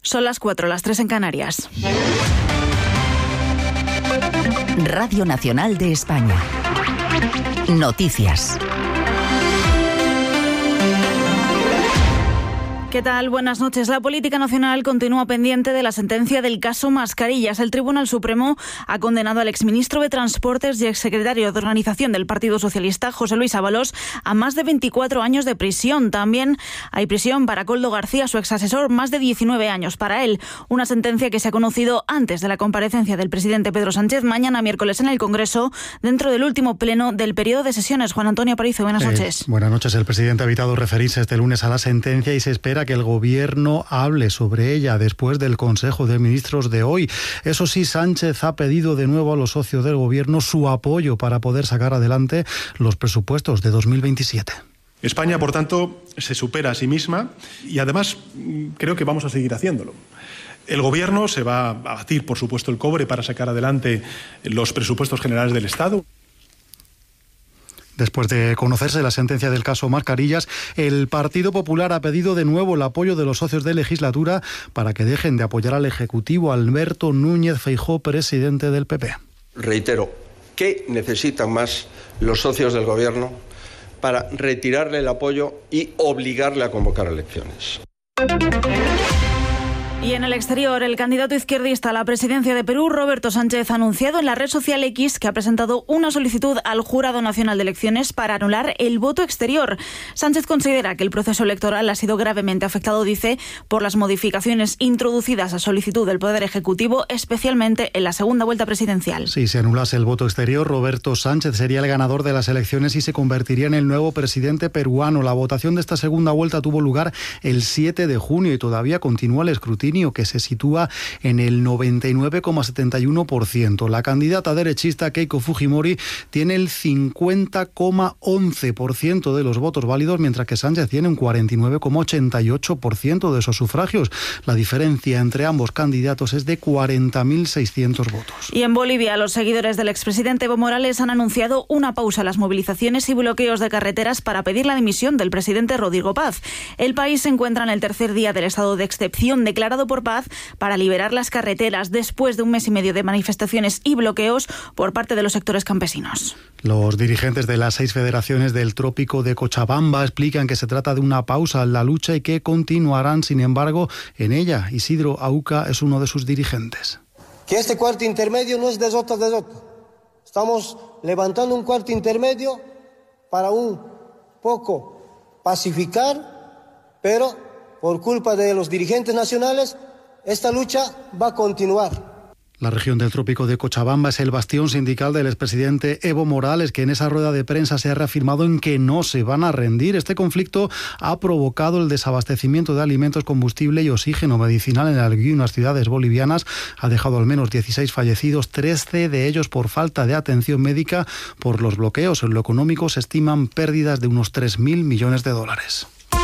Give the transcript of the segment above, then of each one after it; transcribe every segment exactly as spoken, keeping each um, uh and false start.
Son las cuatro, las tres en Canarias. Radio Nacional de España. Noticias. ¿Qué tal? Buenas noches. La política nacional continúa pendiente de la sentencia del caso Mascarillas. El Tribunal Supremo ha condenado al exministro de Transportes y exsecretario de Organización del Partido Socialista, José Luis Ábalos, a más de veinticuatro años de prisión. También hay prisión para Koldo García, su exasesor, más de diecinueve años para él. Una sentencia que se ha conocido antes de la comparecencia del presidente Pedro Sánchez mañana miércoles en el Congreso, dentro del último pleno del periodo de sesiones. Juan Antonio Aparicio, buenas noches. Eh, buenas noches. El presidente ha evitado referirse este lunes a la sentencia y se espera que el Gobierno hable sobre ella después del Consejo de Ministros de hoy. Eso sí, Sánchez ha pedido de nuevo a los socios del Gobierno su apoyo para poder sacar adelante los presupuestos de dos mil veintisiete. España, por tanto, se supera a sí misma y además creo que vamos a seguir haciéndolo. El Gobierno se va a batir, por supuesto, el cobre para sacar adelante los presupuestos generales del Estado. Después de conocerse la sentencia del caso Mascarillas, el Partido Popular ha pedido de nuevo el apoyo de los socios de legislatura para que dejen de apoyar al Ejecutivo. Alberto Núñez Feijóo, presidente del P P. Reitero, ¿qué necesitan más los socios del Gobierno para retirarle el apoyo y obligarle a convocar elecciones? Y en el exterior, el candidato izquierdista a la presidencia de Perú, Roberto Sánchez, ha anunciado en la red social X que ha presentado una solicitud al Jurado Nacional de Elecciones para anular el voto exterior. Sánchez considera que el proceso electoral ha sido gravemente afectado, dice, por las modificaciones introducidas a solicitud del Poder Ejecutivo, especialmente en la segunda vuelta presidencial. Si se anulase el voto exterior, Roberto Sánchez sería el ganador de las elecciones y se convertiría en el nuevo presidente peruano. La votación de esta segunda vuelta tuvo lugar el siete de junio y todavía continúa el escrutinio, que se sitúa en el noventa y nueve coma setenta y uno por ciento. La candidata derechista Keiko Fujimori tiene el cincuenta coma once por ciento de los votos válidos, mientras que Sánchez tiene un cuarenta y nueve coma ochenta y ocho por ciento de esos sufragios. La diferencia entre ambos candidatos es de cuarenta mil seiscientos votos. Y en Bolivia, los seguidores del expresidente Evo Morales han anunciado una pausa a las movilizaciones y bloqueos de carreteras para pedir la dimisión del presidente Rodrigo Paz. El país se encuentra en el tercer día del estado de excepción declarado por Paz para liberar las carreteras después de un mes y medio de manifestaciones y bloqueos por parte de los sectores campesinos. Los dirigentes de las seis federaciones del trópico de Cochabamba explican que se trata de una pausa en la lucha y que continuarán, sin embargo, en ella. Isidro Auca es uno de sus dirigentes. Que este cuarto intermedio no es de Sota de Sota. Estamos levantando un cuarto intermedio para un poco pacificar, pero por culpa de los dirigentes nacionales, esta lucha va a continuar. La región del trópico de Cochabamba es el bastión sindical del expresidente Evo Morales, que en esa rueda de prensa se ha reafirmado en que no se van a rendir. Este conflicto ha provocado el desabastecimiento de alimentos, combustible y oxígeno medicinal en algunas ciudades bolivianas. Ha dejado al menos dieciséis fallecidos, trece de ellos por falta de atención médica por los bloqueos. En lo económico se estiman pérdidas de unos tres mil millones de dólares.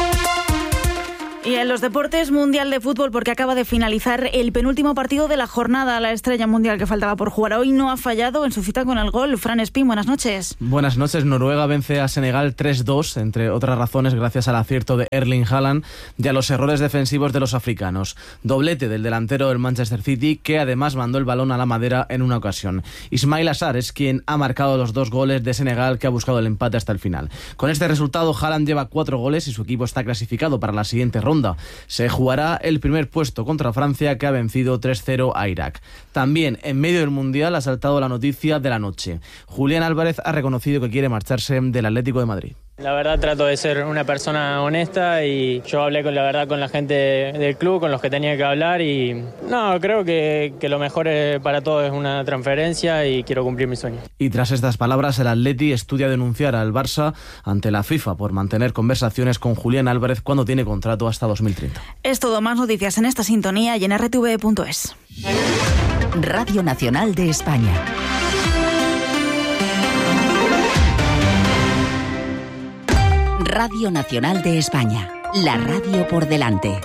Y en los deportes, Mundial de Fútbol, porque acaba de finalizar el penúltimo partido de la jornada. La estrella mundial que faltaba por jugar hoy no ha fallado en su cita con el gol. Fran Espín, buenas noches. Buenas noches. Noruega vence a Senegal tres dos, entre otras razones gracias al acierto de Erling Haaland y a los errores defensivos de los africanos. Doblete del delantero del Manchester City, que además mandó el balón a la madera en una ocasión. Ismail Assar es quien ha marcado los dos goles de Senegal, que ha buscado el empate hasta el final. Con este resultado, Haaland lleva cuatro goles y su equipo está clasificado para la siguiente ronda. Se jugará el primer puesto contra Francia, que ha vencido tres cero a Irak. También, en medio del Mundial, ha saltado la noticia de la noche. Julián Álvarez ha reconocido que quiere marcharse del Atlético de Madrid. La verdad trato de ser una persona honesta y yo hablé con la verdad con la gente del club, con los que tenía que hablar y no, creo que, que lo mejor para todos es una transferencia y quiero cumplir mi sueño. Y tras estas palabras, el Atleti estudia denunciar al Barça ante la FIFA por mantener conversaciones con Julián Álvarez cuando tiene contrato hasta dos mil treinta. Es todo, más noticias en esta sintonía y en erre te ve punto es. Radio Nacional de España. Radio Nacional de España, la radio por delante.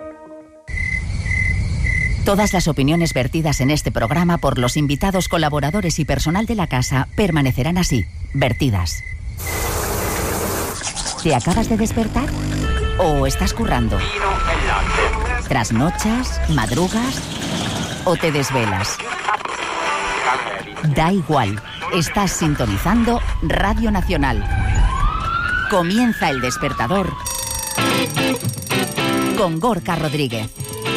Todas las opiniones vertidas en este programa por los invitados, colaboradores y personal de la casa permanecerán así, vertidas. ¿Te acabas de despertar? ¿O estás currando? ¿Trasnochas, madrugas o te desvelas? Da igual, estás sintonizando Radio Nacional. Comienza El Despertador con Gorka Rodríguez.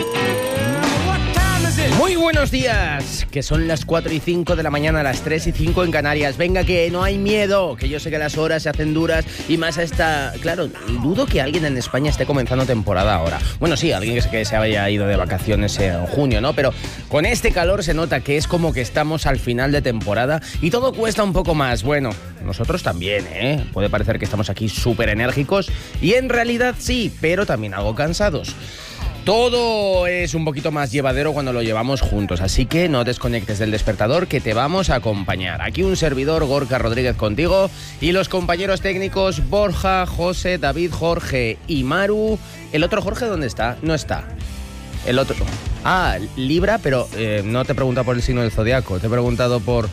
Muy buenos días, que son las cuatro y cinco de la mañana, las tres y cinco en Canarias. Venga, que no hay miedo, que yo sé que las horas se hacen duras y más a esta... Claro, dudo que alguien en España esté comenzando temporada ahora. Bueno, sí, alguien que se, que se haya ido de vacaciones en junio, ¿no? Pero con este calor se nota que es como que estamos al final de temporada y todo cuesta un poco más. Bueno, nosotros también, ¿eh? Puede parecer que estamos aquí súper enérgicos y en realidad sí, pero también algo cansados. Todo es un poquito más llevadero cuando lo llevamos juntos, así que no desconectes del despertador, que te vamos a acompañar. Aquí un servidor, Gorka Rodríguez, contigo, y los compañeros técnicos Borja, José, David, Jorge y Maru. ¿El otro Jorge dónde está? No está. El otro... Ah, Libra, pero eh, no te he preguntado por el signo del zodiaco, te he preguntado por...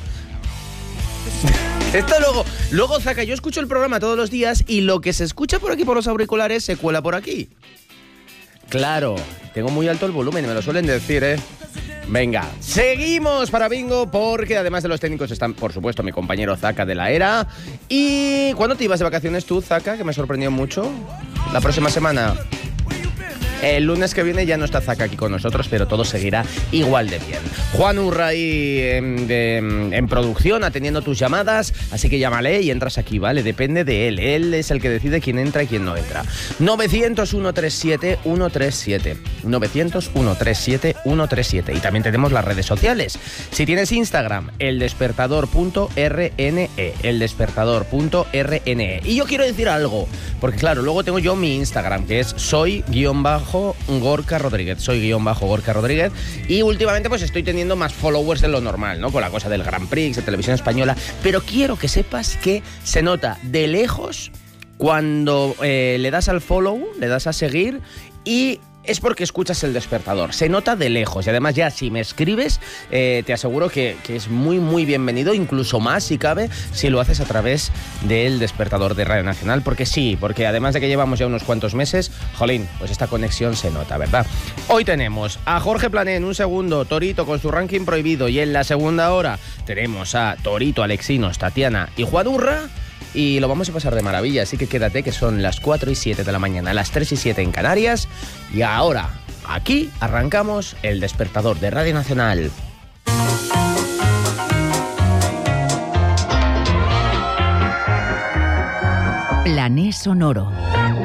Esto luego, luego, Zaka, yo escucho el programa todos los días y lo que se escucha por aquí por los auriculares se cuela por aquí. Claro, tengo muy alto el volumen, me lo suelen decir, ¿eh? Venga, seguimos para Bingo, porque además de los técnicos están, por supuesto, mi compañero Zaka de la ERA. ¿Y cuándo te ibas de vacaciones tú, Zaka? Que me sorprendió mucho. La próxima semana. El lunes que viene ya no está Zaka aquí con nosotros, pero todo seguirá igual de bien. Juan Urra ahí en, de, en producción, atendiendo tus llamadas, así que llámale y entras aquí, ¿vale? Depende de él, él es el que decide quién entra y quién no entra. novecientos, ciento treinta y siete, ciento treinta y siete. novecientos, ciento treinta y siete, ciento treinta y siete. Y también tenemos las redes sociales. Si tienes Instagram, eldespertador punto r n e, eldespertador punto r n e. Y yo quiero decir algo, porque claro, luego tengo yo mi Instagram, que es soy guión bajo Gorka Rodríguez, soy guión bajo Gorka Rodríguez, y últimamente pues estoy teniendo más followers de lo normal, ¿no? Con la cosa del Grand Prix, de Televisión Española, pero quiero que sepas que se nota de lejos cuando eh, le das al follow, le das a seguir y... es porque escuchas El Despertador. Se nota de lejos. Y además ya si me escribes, eh, te aseguro que, que es muy, muy bienvenido. Incluso más, si cabe, si lo haces a través del Despertador de Radio Nacional. Porque sí, porque además de que llevamos ya unos cuantos meses, jolín, pues esta conexión se nota, ¿verdad? Hoy tenemos a Jorge Plané en un segundo, Torito con su ranking prohibido. Y en la segunda hora tenemos a Torito, Alexinos, Tatiana y Juan Urra. Y lo vamos a pasar de maravilla, así que quédate, que son las cuatro y siete de la mañana, las tres y siete en Canarias. Y ahora, aquí arrancamos El Despertador de Radio Nacional. Plané Sonoro.